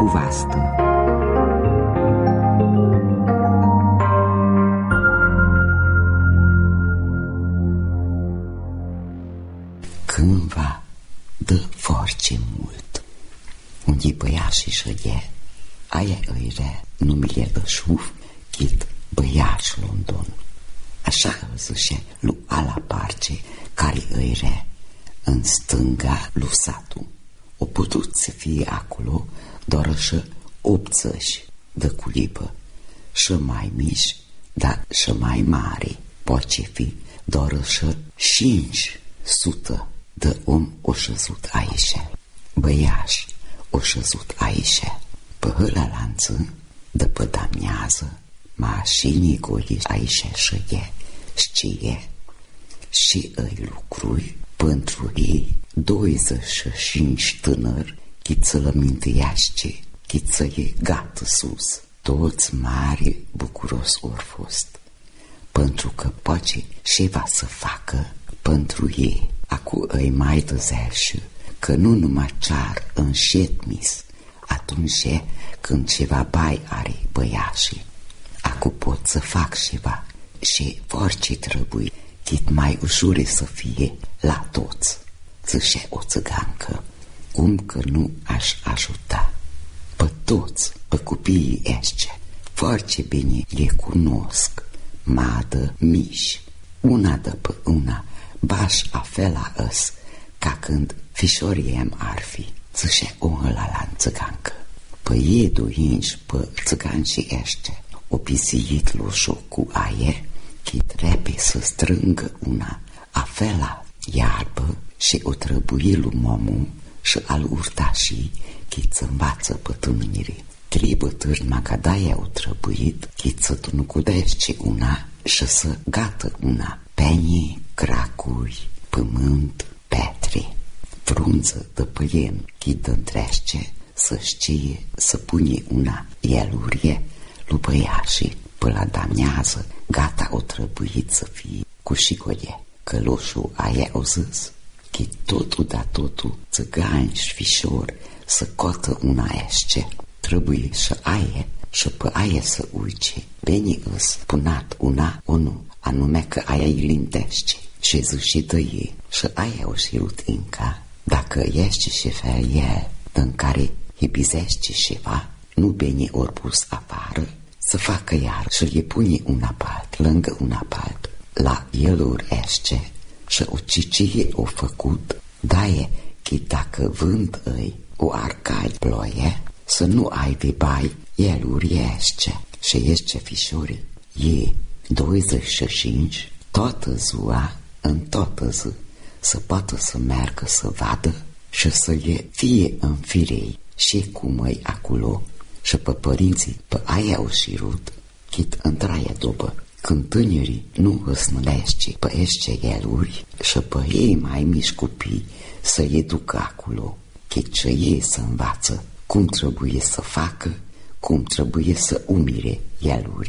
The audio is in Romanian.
nevastă. Cândva dă foarte mult. Unde băiașii șăie, aia îi re, numele Ășuf, chit băiaș London. Așa îl zice lui ala parce care îi re, în stânga lui satul. O putut să fie acolo doar așa 80 de culipă, și mai mici, dar și mai mari. Poate fi doar așa 500 de om o șezut aici. Băiași o șezut aici. Pe hâla lanță, de pe damnează, mașinii goli aici șăie, știe, și îi lucrui pentru ei 25 tânări, chiță la mintiaște, chiță e gata sus. Toți mari bucuros ori fost, pentru că poate ceva să facă pentru ei. Acu îi mai dăzești că nu numai cear înșetmis atunci când ceva bai are băiașii. Acu pot să fac ceva și orice trebuie, chit mai ușure să fie la toți. Zice o țigancă, cum că nu aș ajuta pe toți, pe copiii ăștia. Foarte bine le cunosc, madă mici, una de pe una, baș afela îs, ca când fișoriem ar fi. Zice o la țigancă. Păi e duinci pe țigancii ăștia, o pisiit lușul cu aie, chit repe să strângă una afela iarbă și o trebuie lui momu și al urtașii chit să învață pe tânării. Trebuie târma ca de-aia o trebuit chit să tu nu cudești una și să gată una. Penii, cracuri, pământ, petre, frunză de păien chit de-ntrește să știe să pune una ielurie lui băiașii. Până la damnează, gata o trebuit să fie cu șicolie. Căloșul aia o zis, că totul da totul, țigani și fișor, să cotă una ește. Trebuie și aia și pe aia să uice. Bine îs punat una o nu, anume că aia îi lintește. Și zice de ei, și aia o șirut înca. Dacă ești și fel el, în care îi bizește ceva, nu bine ori pus afară, să facă iar și le pune una part, lângă una part, la eluri ește și o cicie o făcut, daie că dacă vând îi o arcai ploie, să nu ai de bai eluri ește și ește fișorii. E 25, toată ziua, în toată zi, să poată să meargă să vadă și să le fie în firei și cum îi acolo. Și pe părinții, pe aia o șirut, chit într-aia dobă, când tânării nu îsnălește pe ește eluri și pe ei mai mici copii să-i ducă acolo, chit și ei să învață cum trebuie să facă, cum trebuie să umire eluri.